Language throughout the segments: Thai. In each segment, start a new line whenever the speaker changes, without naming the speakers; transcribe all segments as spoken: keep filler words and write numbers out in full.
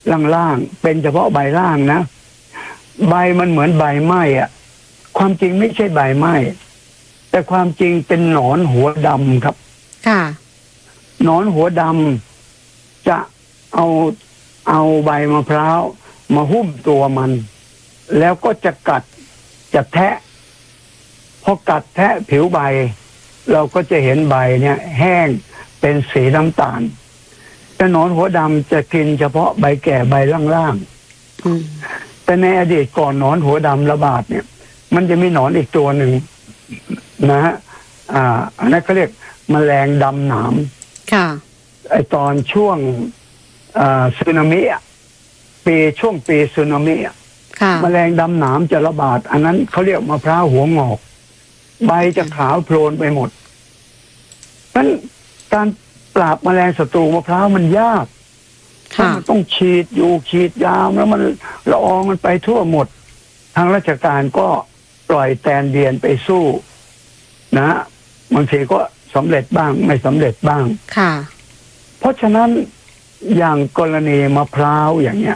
ล่างๆเป็นเฉพาะใบล่างนะใบมันเหมือนใบไม้อะความจริงไม่ใช่ใบไม้แต่ความจริงเป็นหนอนหัวดำครับ
ค่ะ
หนอนหัวดำจะเอาเอาใบมะพร้าวมาหุ้มตัวมันแล้วก็จะกัดจะแทะพอกัดแทะผิวใบเราก็จะเห็นใบเนี่ยแห้งเป็นสีน้ำตาลแต่หนอนหัวดำจะกินเฉพาะใบแก่ใบล่างๆแต่ในอดีตก่อนหนอนหัวดำระบาดเนี่ยมันจะมีหนอนอีกตัวหนึ่งนะฮะอ่าอันนั้นเขาเรียกแมลงดำหนาม
ค่ะ
ไอตอนช่วงอ่าสึนามิอ่ะปีช่วงปีสึนามิอ่ะแมลงดำหนามจะระบาดอันนั้นเขาเรียกมะพร้าวหัวงอกใบจะขาวโพลนไปหมดเพราะฉะนั้นการปราบแมลงศัตรูมะพร้าวมันยากมันต้องฉีดอยู่ฉีดยาแล้วมันละอองมันไปทั่วหมดทางราชการก็ปล่อยแตนเดียนไปสู้นะบางทีก็สำเร็จบ้างไม่สำเร็จบ้าง
ค่ะ
เพราะฉะนั้นอย่างกรณีมะพร้าวอย่างเนี้ย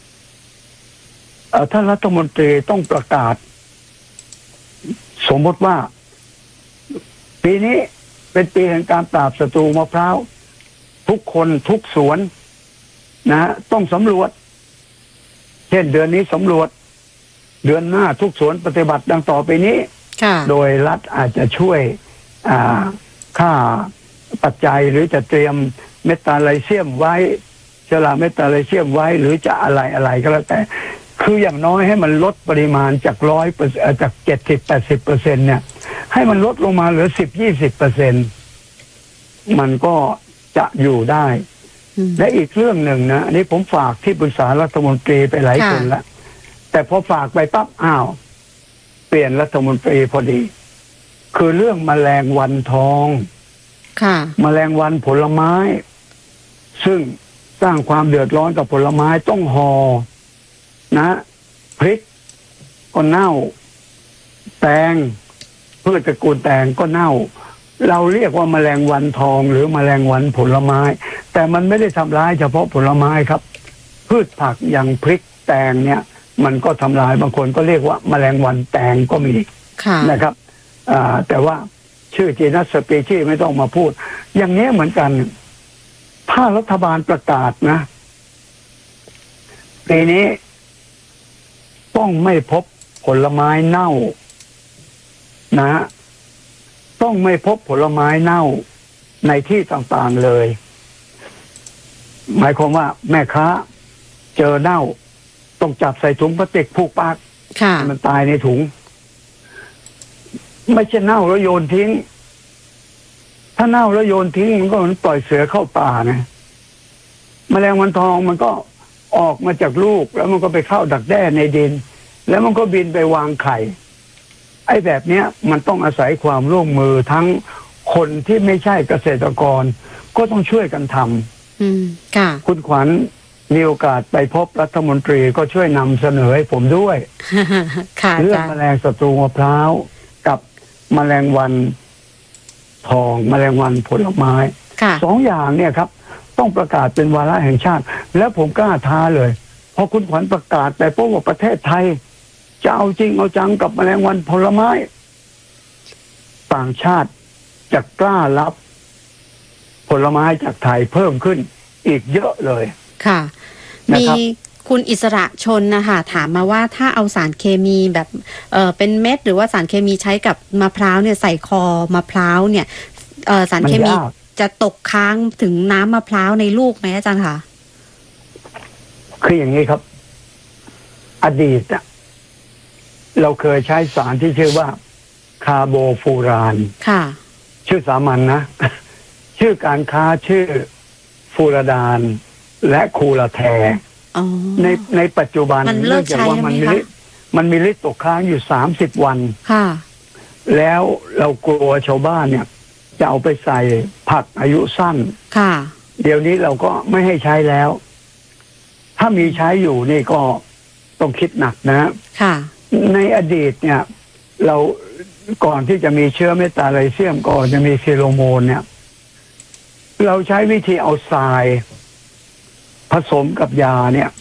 ท่านรัฐมนตรีต้องประกาศสมมติว่าปีนี้เป็นปีแห่งการปราบศัตรูมะพร้าวทุกคนทุกสวนนะต้องสำรวจเช่นเดือนนี้สำรวจเดือนหน้าทุกสวนปฏิบัติดังต่อไปนี้โดยรัฐอาจจะช่วยค่าปัจจัยหรือจะเตรียมเมตาไลเซียมไว้เชื้อราเมตาไลเซียมไว้หรือจะอะไรอะไรก็แล้วแต่คืออย่างน้อยให้มันลดปริมาณจากร้อยจากเจ็ดสิบแปดสิบเปอร์เซ็นเนี่ยให้มันลดลงมาเหลือสิบยี่สิบเปอร์เซ็นมันก็จะอยู่ได้และอีกเรื่องหนึ่งนะอันนี้ผมฝากที่ปรึกษารัฐมนตรีไปหลายคนแล้วแต่พอฝากไปปั๊บอ้าวเปลี่ยนรัฐมนตรีพอดีคือเรื่องแมลงวันทองแมลงวันผลไม้ซึ่งสร้างความเดือดร้อนกับผลไม้ต้องห่อนะพริกก็เน่าแตงพืชตระกูลแตงก็เน่าเราเรียกว่าแมลงวันทองหรือแมลงวันผลไม้แต่มันไม่ได้ทำร้ายเฉพาะผลไม้ครับพืชผักอย่างพริกแตงเนี่ยมันก็ทำลายบางคนก็เรียกว่าแมลงวันแตงก็มีนะครับแต่ว่าชื่อจีนัสสเปชีไม่ต้องมาพูดอย่างนี้เหมือนกันถ้ารัฐบาลประกาศนะปีนี้ต้องไม่พบผลไม้เน่านะต้องไม่พบผลไม้เน่าในที่ต่างๆเลยหมายความว่าแม่ค้าเจอเน่าต้องจับใส่ถุงพลาสติกผูกปากมันตายในถุงไม่ใช่เน่าแล้วโยนทิ้งถ้าเน่าแล้วโยนทิ้งมันก็เหมือนปล่อยเสือเข้าป่านะแมลงวันทองมันก็ออกมาจากลูกแล้วมันก็ไปเข้าดักแด้ในดินแล้วมันก็บินไปวางไข่ไอ้แบบเนี้ยมันต้องอาศัยความร่วมมือทั้งคนที่ไม่ใช่เกษตรกรก็ต้องช่วยกันทำคุณขวัญมีโอกาสไปพบรัฐมนตรีก็ช่วยนำเสนอให้ผมด้วยเรื่องแมลงศัตรูมะพร้าวกับแมลงวันทองแมลงวันผลไม้สองอย่างเนี่ยครับต้องประกาศเป็นวาระแห่งชาติแล้วผมกล้าท้าเลยพอคุณขวัญประกาศไปเพราะว่าประเทศไทยจะเอาจริงเอาจังกับแมลงวันผลไม้ต่างชาติจะกล้ารับผลไม้จากไทยเพิ่มขึ้นอีกเยอะเลย
ค่ะมีคุณอิสระชนนะคะถามมาว่าถ้าเอาสารเคมีแบบเออเป็นเม็ดหรือว่าสารเคมีใช้กับมะพร้าวเนี่ยใส่คอมะพร้าวเนี่ยเออสารเคมีจะตกค้างถึงน้ำมะพร้าวในลูกไหมอาจารย์คะ
คืออย่างนี้ครับอดีตอะเราเคยใช้สารที่ชื่อว่าคาร์โบฟูรานค่ะชื่อสามัญ นะ ชื่อการค้าชื่อฟูรดานและคูลาแทในในปัจจุบันเนื่องจากว่ามันมีฤทธิ์มันมีฤทธิ์ตกค้างอยู่สามสิบวันค่ะแล้วเรากลัวชาวบ้านเนี่ยจะเอาไปใส่ผักอายุสั้นค่ะเดี๋ยวนี้เราก็ไม่ให้ใช้แล้วถ้ามีใช้อยู่นี่ก็ต้องคิดหนักนะค่ะในอดีตเนี่ยเราก่อนที่จะมีเชื้อเมตาไลเซียมก่อนจะมีฟีโรโมนเนี่ยเราใช้วิธีเอาทรายผสมกับยาเนี่ย